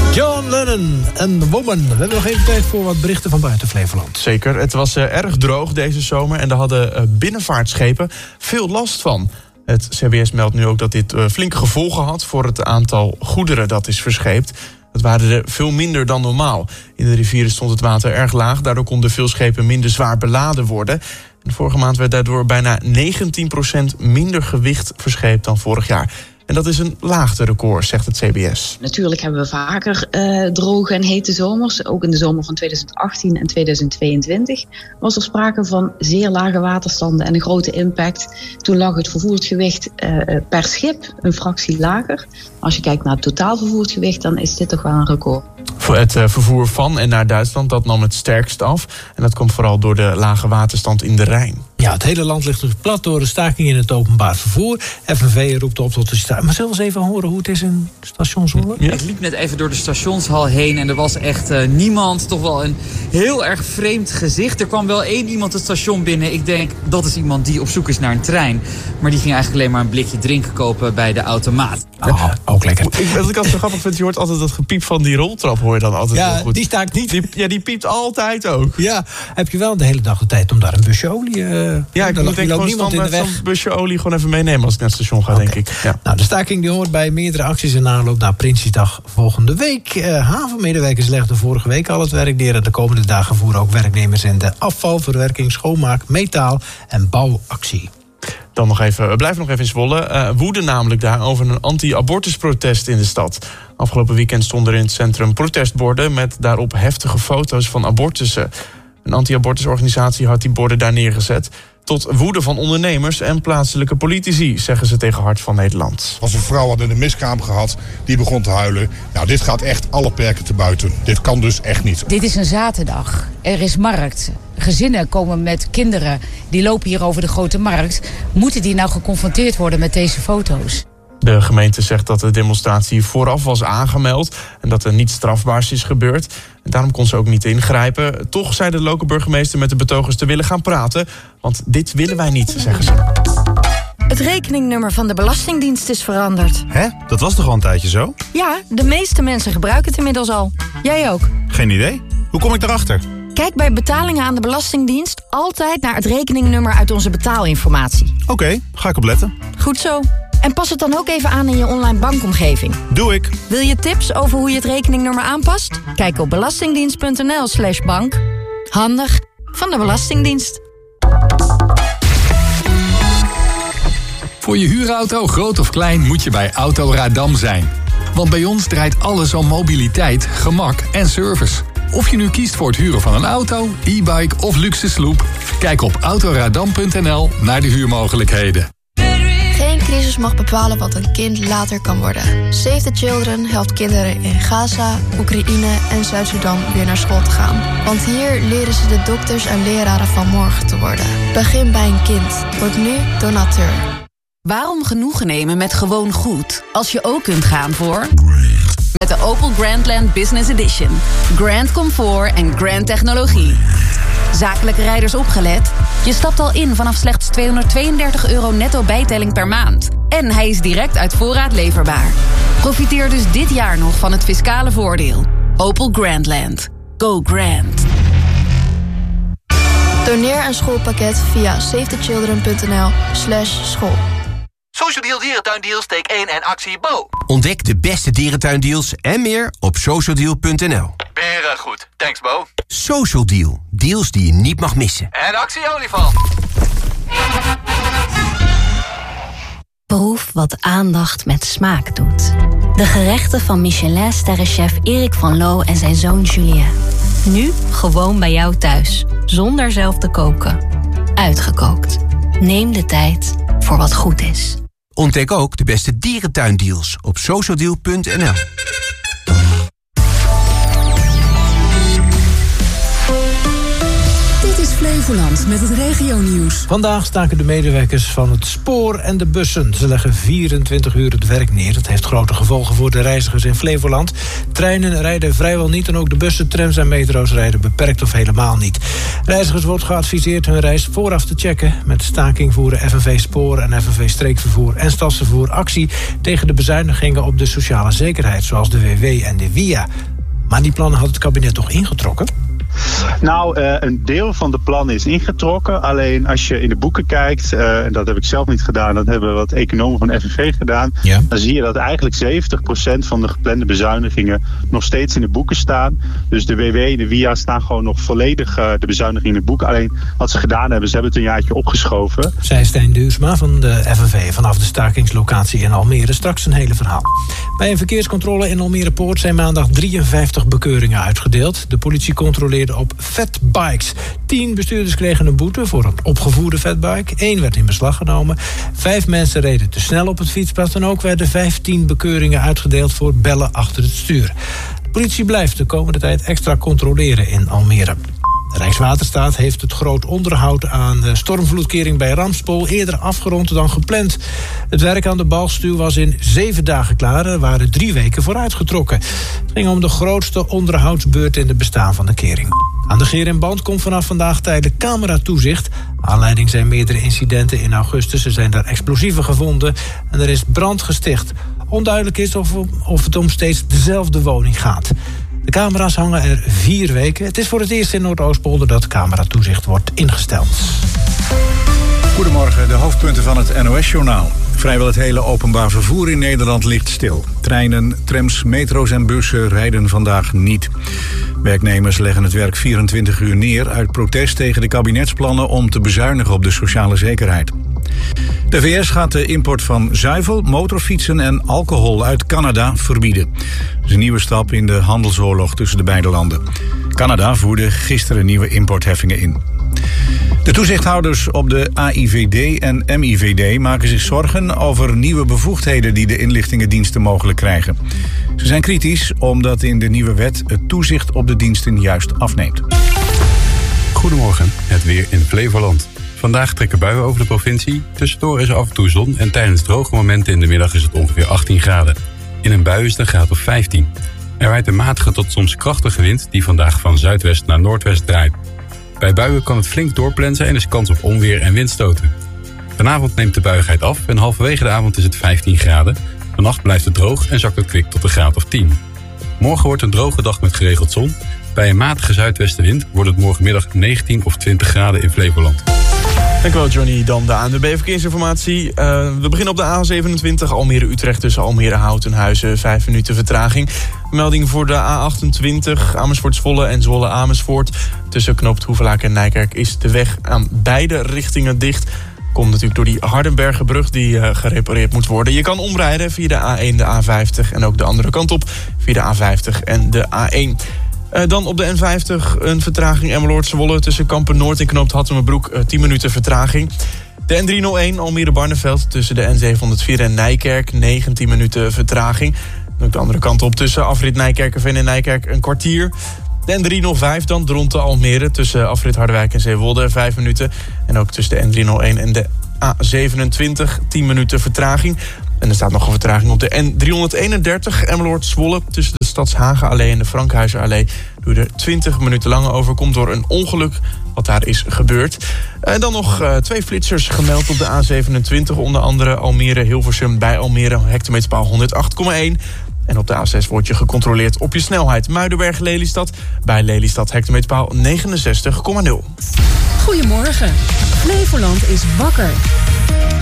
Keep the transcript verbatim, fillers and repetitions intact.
John Lennon en The Woman. We hebben nog even tijd voor wat berichten van buiten Flevoland. Zeker, het was uh, erg droog deze zomer en daar hadden uh, binnenvaartschepen veel last van. Het C B S meldt nu ook dat dit uh, flinke gevolgen had voor het aantal goederen dat is verscheept. Dat waren er veel minder dan normaal. In de rivieren stond het water erg laag, daardoor konden veel schepen minder zwaar beladen worden. En vorige maand werd daardoor bijna negentien procent minder gewicht verscheept dan vorig jaar. En dat is een laagterecord, zegt het C B S. Natuurlijk hebben we vaker uh, droge en hete zomers. Ook in de zomer van tweeduizend achttien en tweeduizend tweeëntwintig was er sprake van zeer lage waterstanden en een grote impact. Toen lag het vervoerd gewicht uh, per schip een fractie lager. Als je kijkt naar het totaal vervoerd gewicht, dan is dit toch wel een record. Voor het uh, vervoer van en naar Duitsland, dat nam het sterkst af. En dat komt vooral door de lage waterstand in de Rijn. Ja, het hele land ligt dus plat door de staking in het openbaar vervoer. F N V roept op tot de staking. Maar zullen we eens even horen hoe het is in Station Zwolle? Ja. Ik liep net even door de stationshal heen en er was echt uh, niemand. Toch wel een heel erg vreemd gezicht. Er kwam wel één iemand het station binnen. Ik denk, dat is iemand die op zoek is naar een trein. Maar die ging eigenlijk alleen maar een blikje drinken kopen bij de automaat. Oh, ook lekker. Ik, wat ik altijd zo grappig vind, je hoort altijd dat gepiep van die roltrap, hoor je dan altijd ja, heel goed. Die staakt niet. Die, ja, die piept altijd ook. Ja, heb je wel de hele dag de tijd om daar een busje olie... Uh, ja, ik moet denk gewoon standaard zo'n busje olie gewoon even meenemen als ik naar het station ga, okay. denk ik. Ja. Nou, de staking die hoort bij meerdere acties in aanloop naar Prinsjesdag volgende week. Uh, havenmedewerkers legden vorige week al het werk neer. En de komende dagen voeren ook werknemers in de afvalverwerking, schoonmaak, metaal en bouwactie. Dan nog even, we blijven nog even in Zwolle. Uh, woede namelijk daar over een anti-abortusprotest in de stad. Afgelopen weekend stonden er in het centrum protestborden met daarop heftige foto's van abortussen. Een anti-abortusorganisatie had die borden daar neergezet. Tot woede van ondernemers en plaatselijke politici, zeggen ze tegen Hart van Nederland. Als een vrouw had een miskraam gehad, die begon te huilen. Nou, dit gaat echt alle perken te buiten. Dit kan dus echt niet. Dit is een zaterdag. Er is markt. Gezinnen komen met kinderen. Die lopen hier over de grote markt. Moeten die nou geconfronteerd worden met deze foto's? De gemeente zegt dat de demonstratie vooraf was aangemeld en dat er niets strafbaars is gebeurd. En daarom kon ze ook niet ingrijpen. Toch zei de lokale burgemeester met de betogers te willen gaan praten. Want dit willen wij niet, zeggen ze. Het rekeningnummer van de Belastingdienst is veranderd. Hè? Dat was toch al een tijdje zo? Ja, de meeste mensen gebruiken het inmiddels al. Jij ook? Geen idee. Hoe kom ik daarachter? Kijk bij betalingen aan de Belastingdienst altijd naar het rekeningnummer uit onze betaalinformatie. Oké, okay, ga ik op letten. Goed zo. En pas het dan ook even aan in je online bankomgeving. Doe ik. Wil je tips over hoe je het rekeningnummer aanpast? Kijk op belastingdienst.nl slash bank. Handig van de Belastingdienst. Voor je huurauto, groot of klein, moet je bij Autoradam zijn. Want bij ons draait alles om mobiliteit, gemak en service. Of je nu kiest voor het huren van een auto, e-bike of luxe sloep, kijk op autoradam punt n l naar de huurmogelijkheden. Geen crisis mag bepalen wat een kind later kan worden. Save the Children helpt kinderen in Gaza, Oekraïne en Zuid-Sudan weer naar school te gaan. Want hier leren ze de dokters en leraren van morgen te worden. Begin bij een kind. Word nu donateur. Waarom genoegen nemen met gewoon goed, als je ook kunt gaan voor... Met de Opel Grandland Business Edition. Grand comfort en grand technologie. Zakelijke rijders opgelet? Je stapt al in vanaf slechts tweehonderdtweeëndertig euro netto bijtelling per maand. En hij is direct uit voorraad leverbaar. Profiteer dus dit jaar nog van het fiscale voordeel. Opel Grandland. Go grand. Doneer een schoolpakket via savethechildren punt n l slash school. Social Deal Dierentuindeals, steek één en actie Bo. Ontdek de beste dierentuindeals en meer op social deal punt n l. Beren goed. Thanks Bo. Social Deal. Deals die je niet mag missen. En actie olifant. Proef wat aandacht met smaak doet. De gerechten van Michelin-sterrenchef Erik van Loo en zijn zoon Julien. Nu gewoon bij jou thuis. Zonder zelf te koken. Uitgekookt. Neem de tijd voor wat goed is. Ontdek ook de beste dierentuindeals op social deal punt n l. Dit is is Flevoland met het regionieuws. Vandaag staken de medewerkers van het spoor en de bussen. Ze leggen vierentwintig uur het werk neer. Dat heeft grote gevolgen voor de reizigers in Flevoland. Treinen rijden vrijwel niet en ook de bussen, trams en metro's rijden beperkt of helemaal niet. Reizigers wordt geadviseerd hun reis vooraf te checken. Met staking voeren F N V Spoor en F N V Streekvervoer en Stadsvervoer actie tegen de bezuinigingen op de sociale zekerheid, zoals de W W en de W I A. Maar die plannen had het kabinet toch ingetrokken? Nou, uh, een deel van de plannen is ingetrokken. Alleen als je in de boeken kijkt, uh, en dat heb ik zelf niet gedaan, dat hebben wat economen van F N V gedaan. Ja. Dan zie je dat eigenlijk zeventig procent van de geplande bezuinigingen nog steeds in de boeken staan. Dus de W W en de W I A staan gewoon nog volledig uh, de bezuinigingen in de boeken. Alleen wat ze gedaan hebben, ze hebben het een jaartje opgeschoven. Zei Stijn Duursma van de F N V vanaf de stakingslocatie in Almere. Straks een hele verhaal. Bij een verkeerscontrole in Almere Poort zijn maandag drieënvijftig bekeuringen uitgedeeld. De politie controleerde op fatbikes. Tien bestuurders kregen een boete voor een opgevoerde fatbike. Eén werd in beslag genomen. Vijf mensen reden te snel op het fietspad. En ook werden vijftien bekeuringen uitgedeeld voor bellen achter het stuur. De politie blijft de komende tijd extra controleren in Almere. De Rijkswaterstaat heeft het groot onderhoud aan de stormvloedkering bij Ramspol eerder afgerond dan gepland. Het werk aan de balstuw was in zeven dagen klaar. Er waren drie weken vooruitgetrokken. Het ging om de grootste onderhoudsbeurt in het bestaan van de kering. Aan de Geer en Band komt vanaf vandaag tijdelijk cameratoezicht. Aanleiding zijn meerdere incidenten in augustus. Er zijn daar explosieven gevonden en er is brand gesticht. Onduidelijk is of, of het om steeds dezelfde woning gaat. De camera's hangen er vier weken. Het is voor het eerst in Noordoostpolder dat cameratoezicht wordt ingesteld. Goedemorgen, de hoofdpunten van het N O S-journaal. Vrijwel het hele openbaar vervoer in Nederland ligt stil. Treinen, trams, metro's en bussen rijden vandaag niet. Werknemers leggen het werk vierentwintig uur neer uit protest tegen de kabinetsplannen om te bezuinigen op de sociale zekerheid. De V S gaat de import van zuivel, motorfietsen en alcohol uit Canada verbieden. Dat is een nieuwe stap in de handelsoorlog tussen de beide landen. Canada voerde gisteren nieuwe importheffingen in. De toezichthouders op de A I V D en M I V D maken zich zorgen over nieuwe bevoegdheden die de inlichtingendiensten mogelijk krijgen. Ze zijn kritisch omdat in de nieuwe wet het toezicht op de diensten juist afneemt. Goedemorgen, het weer in Flevoland. Vandaag trekken buien over de provincie. Tussendoor is er af en toe zon en tijdens droge momenten in de middag is het ongeveer achttien graden. In een bui is het een graad of vijftien. Er waait een matige tot soms krachtige wind die vandaag van zuidwest naar noordwest draait. Bij buien kan het flink doorplensen en is kans op onweer en windstoten. Vanavond neemt de buiigheid af en halverwege de avond is het vijftien graden. Vannacht blijft het droog en zakt het kwik tot een graad of tien. Morgen wordt een droge dag met geregeld zon. Bij een matige zuidwestenwind wordt het morgenmiddag negentien of twintig graden in Flevoland. Dankjewel Johnny. Dan de A N W B Verkeersinformatie. Uh, we beginnen op de A zevenentwintig Almere-Utrecht tussen Almere-Houtenhuizen. Vijf minuten vertraging. Melding voor de A achtentwintig Amersfoort-Zwolle en Zwolle-Amersfoort. Tussen Knoop Hoevelaak en Nijkerk is de weg aan beide richtingen dicht. Komt natuurlijk door die Hardenbergenbrug die uh, gerepareerd moet worden. Je kan omrijden via de A één, de A vijftig en ook de andere kant op via de A vijftig en de A één. Uh, dan op de N vijftig een vertraging Emmeloord-Zwolle tussen Kampen-Noord en Knoop Hattemerbroek. Uh, tien minuten vertraging. De N driehonderdéén Almere-Barneveld tussen de N zevenhonderdvier en Nijkerk. negentien minuten vertraging. En ook de andere kant op tussen afrit Nijkerkerveen en Nijkerk een kwartier. De N driehonderdvijf dan Dronten Almere tussen afrit Harderwijk en Zeewolde. vijf minuten. En ook tussen de N driehonderdéén en de A zevenentwintig. tien minuten vertraging. En er staat nog een vertraging op de N driehonderdeenendertig Emmeloord-Zwolle tussen de Stadshagenallee en de Frankhuizenallee. Doe je er twintig minuten langer over. Komt door een ongeluk wat daar is gebeurd. En dan nog uh, twee flitsers gemeld op de A zevenentwintig. Onder andere Almere-Hilversum bij Almere hectometerpaal honderdacht komma één. En op de A zes word je gecontroleerd op je snelheid. Muidenberg-Lelystad bij Lelystad hectometerpaal negenenzestig komma nul. Goedemorgen. Flevoland is wakker.